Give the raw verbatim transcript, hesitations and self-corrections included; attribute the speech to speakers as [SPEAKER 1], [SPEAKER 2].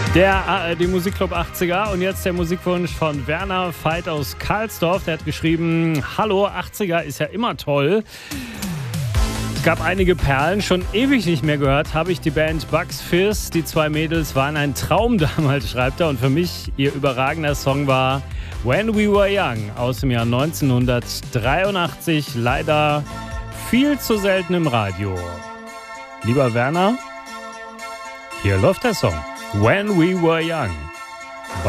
[SPEAKER 1] Der äh, die Musikclub achtziger und jetzt der Musikwunsch von Werner Veit aus Karlsdorf. Der hat geschrieben, hallo, achtziger ist ja immer toll. Gab einige Perlen, schon ewig nicht mehr gehört, habe ich die Band Bugs Fizz. Die zwei Mädels waren ein Traum damals, schreibt er. Und für mich ihr überragender Song war When We Were Young aus dem Jahr neunzehnhundertdreiundachtzig. Leider viel zu selten im Radio. Lieber Werner, hier läuft der Song When We Were Young.